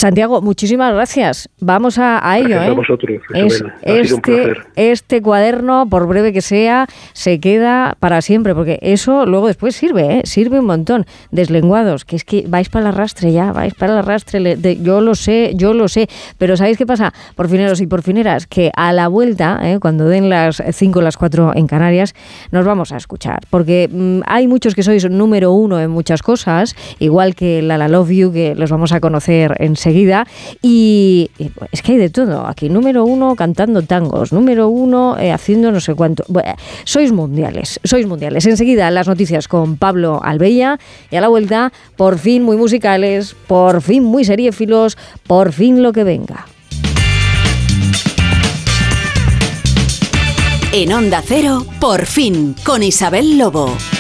Santiago, muchísimas gracias. Vamos a ello. Gracias a vosotros, Isabel. Ha sido un placer. Este cuaderno, por breve que sea, se queda para siempre, porque eso luego después sirve, sirve un montón. Deslenguados, que es que vais para el arrastre ya, yo lo sé, pero ¿sabéis qué pasa? Porfineros y porfineras, que a la vuelta, cuando den las 5 o las 4 en Canarias, nos vamos a escuchar, porque hay muchos que sois número 1 en muchas cosas, igual que la Love You, que los vamos a conocer enseguida, y es que hay de todo aquí, número 1 cantando tangos, número 1 haciendo no sé cuánto. Bueno, sois mundiales. Enseguida las noticias con Pablo Albella, y a la vuelta, por fin muy musicales, por fin muy seriéfilos, por fin lo que venga. En Onda Cero, por fin, con Isabel Lobo.